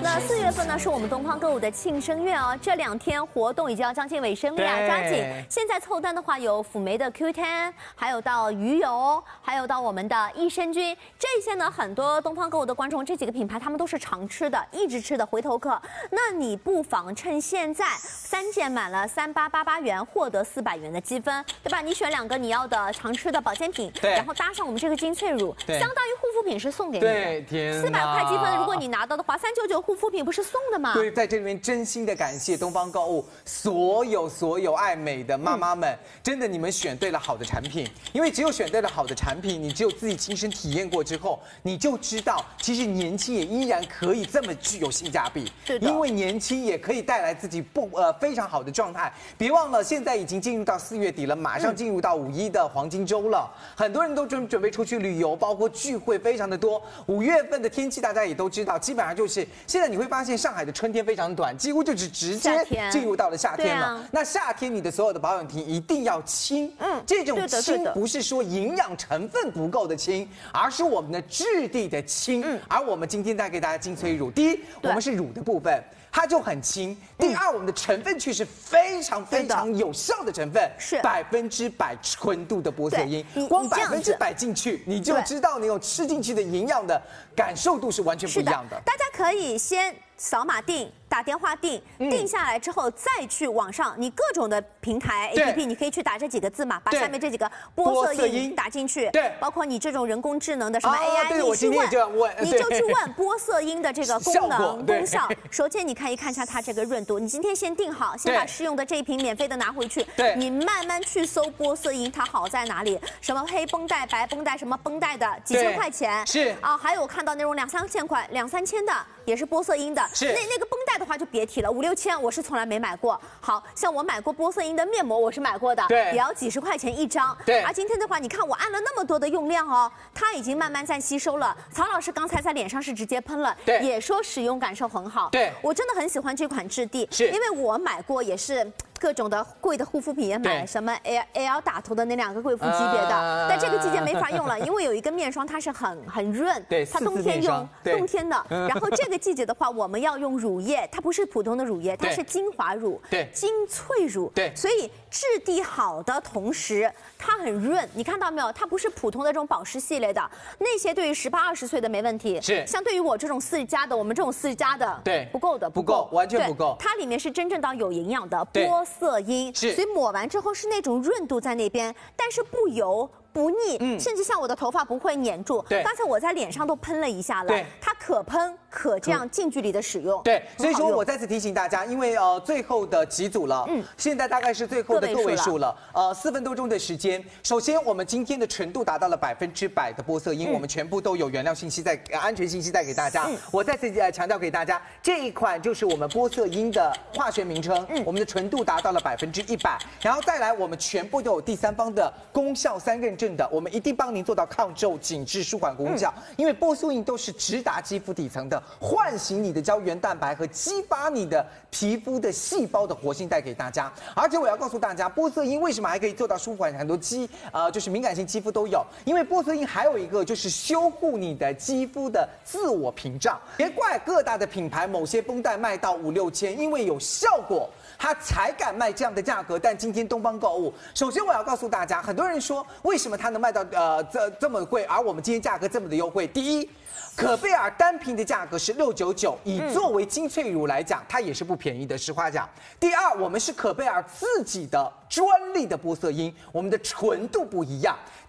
那4月份呢，是我们东方购物的庆生月哦，这2天活动已经要将近尾声了呀，抓紧！现在凑单的话，有辅酶的 Q10，还有到鱼油，还有到我们的益生菌，这些呢，很多东方购物的观众，这几个品牌他们都是常吃的，一直吃的回头客。那你不妨趁现在3件买了3888元，获得400元的积分，对吧？你选2个你要的常吃的保健品，然后搭上我们这个精粹乳，相当于护肤品是送给你的。 对，天 ，400块积分，如果你拿到的话，399护肤品不是送的吗？ 对，在这里面真心的感谢东方购物所有爱美的妈妈们，真的你们选对了好的产品，因为只有选对了好的产品，你只有自己亲身体验过之后，你就知道其实年轻也依然可以这么具有性价比。 是的， 因为年轻也可以带来自己非常好的状态。别忘了，现在已经进入到4月底了，马上进入到5·1的黄金周了，很多人都准备出去旅游，包括聚会非常的多。5月份的天气大家也都知道，基本上就是现在你会发现上海的春天非常短，几乎就直接进入到了夏天了。那夏天你的所有的保养品一定要轻，这种轻不是说营养成分不够的轻，而是我们的质地的轻。而我们今天带给大家精粹乳，第一，我们是乳的部分。它就很轻。第二，我们的成分却是非常有效的成分，是100%纯度的玻色因。光100%进去，你就知道那种吃进去的营养的感受度是完全不一样的。 大家可以先扫码订，打电话订，定下来之后再去网上，你各种的平台 APP， 你可以去打这几个字嘛，把下面这几个玻色因打进去，对，包括你这种人工智能的什么 AI， 你去问，你就去问玻色因的这个功能功效。首先你可以看一下它这个润度，你今天先定好，先把试用的这一瓶免费的拿回去，对，你慢慢去搜玻色因它好在哪里，什么黑绷带、白绷带，什么绷带的几千块钱，是啊，还有我看到那种2-3千块、2-3千的也是玻色因的，是那个绷带的话就别提了，5-6千我是从来没买过。好像我买过玻色因的面膜，我是买过的，对，也要几十块钱一张。对，而今天的话，你看我按了那么多的用量哦，它已经慢慢在吸收了。曹老师刚才在脸上是直接喷了，对，也说使用感受很好。对，我真的很喜欢这款质地，是因为我买过也是。各种的贵的护肤品也买，什么 L 打头的那2个贵妇级别的，但这个季节没法用了，因为有一个面霜它是很润，对，它冬天用，冬天的。然后这个季节的话，我们要用乳液，它不是普通的乳液，它是精华乳，对，精粹乳，对，所以质地好的同时它很润，你看到没有？它不是普通的这种保湿系列的，那些对于18-20岁的没问题，是，像对于我这种40+的，我们这种40+的，对，不够的，不够，完全不够。它里面是真正到有营养的玻色因，所以抹完之后是那种润度在那边，但是不油。不腻，甚至像我的头发不会粘住。对，刚才我在脸上都喷了一下了。对，它可喷可这样近距离的使用。对，所以说我再次提醒大家，因为最后的几组了，现在大概是最后的个位数了，4分多钟的时间。首先，我们今天的纯度达到了100%的玻色因，我们全部都有原料信息在，安全信息带给大家。我再次强调给大家，这一款就是我们玻色因的化学名称，我们的纯度达到了100%，然后再来，我们全部都有第三方的功效3认证。我们一定帮您做到抗皱、紧致、舒缓功效，因为玻素因都是直达肌肤底层的，唤醒你的胶原蛋白和激发你的皮肤的细胞的活性，带给大家。而且我要告诉大家，玻色因为什么还可以做到舒缓很多就是敏感性肌肤都有，因为玻色因还有一个就是修护你的肌肤的自我屏障。别怪各大的品牌某些绷带卖到5-6千，因为有效果。他才敢卖这样的价格，但今天东方购物，首先我要告诉大家，很多人说为什么它能卖到这么贵，而我们今天价格这么的优惠？第一，可贝尔单瓶的价格是699，以作为精粹乳来讲，它也是不便宜的，实话讲。第二，我们是可贝尔自己的专利的玻色因，我们的纯度不一样。